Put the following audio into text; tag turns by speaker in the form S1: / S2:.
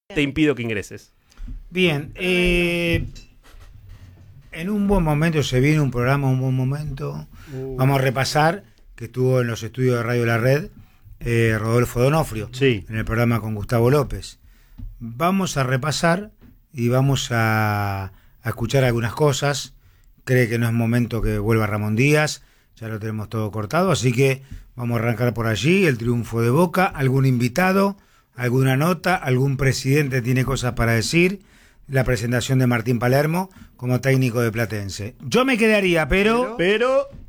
S1: te impido que ingreses.
S2: Bien, en un buen momento se viene un programa, un buen momento. Vamos a repasar que estuvo en los estudios de Radio La Red Rodolfo Donofrio,
S1: Sí.
S2: en el programa con Gustavo López. Vamos a repasar y vamos a escuchar algunas cosas. Cree que no es momento que vuelva Ramón Díaz, ya lo tenemos todo cortado, así que vamos a arrancar por allí, el triunfo de Boca, algún invitado, alguna nota, algún presidente tiene cosas para decir, la presentación de Martín Palermo como técnico de Platense. Yo me quedaría, pero